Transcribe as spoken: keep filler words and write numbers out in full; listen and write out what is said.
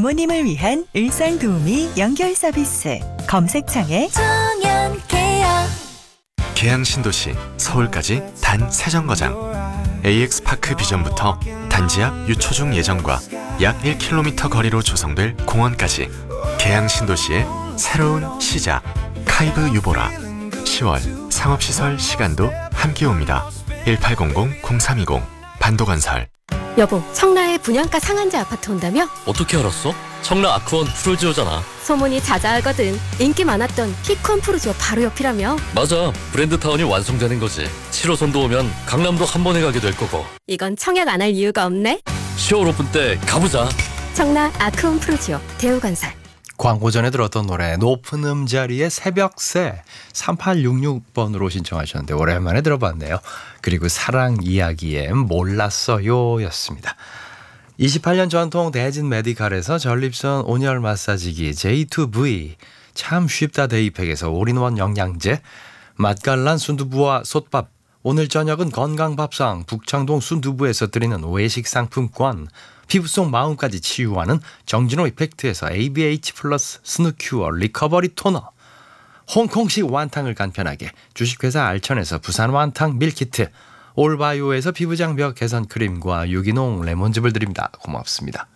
부모님을 위한 일상도우미 연결 서비스. 검색창에 청년케어. 계양신도시 서울까지 단 세 정거장. 에이엑스파크 비전부터 단지 앞 유초중 예정과 약 일 킬로미터 거리로 조성될 공원까지 계양신도시의 새로운 시작. 카이브 유보라. 시월 상업시설 시간도 함께 옵니다. 일팔공공 공삼이공 반도건설. 여보, 청라에 분양가 상한제 아파트 온다며? 어떻게 알았어? 청라 아크원 프루지오잖아. 소문이 자자하거든. 인기 많았던 피콘 프루지오 바로 옆이라며? 맞아, 브랜드타운이 완성되는 거지. 칠 호선도 오면 강남도 한 번에 가게 될 거고. 이건 청약 안 할 이유가 없네. 시월 오픈 때 가보자. 청라 아크원 프루지오 대우건설. 광고 전에 들었던 노래 높은 음자리의 새벽새 삼팔육육 번으로 신청하셨는데 오랜만에 들어봤네요. 그리고 사랑 이야기에 몰랐어요 였습니다. 이십팔 년 전통 대진 메디칼에서 전립선 온열 마사지기 제이 투 브이, 참 쉽다 데이팩에서 올인원 영양제, 맛깔난 순두부와 솥밥, 오늘 저녁은 건강밥상 북창동 순두부에서 드리는 외식 상품권, 피부 속 마음까지 치유하는 정진호 이펙트에서 에이비에이치 플러스 스누큐어 리커버리 토너, 홍콩식 완탕을 간편하게 주식회사 알천에서 부산 완탕 밀키트, 올바이오에서 피부장벽 개선 크림과 유기농 레몬즙을 드립니다. 고맙습니다.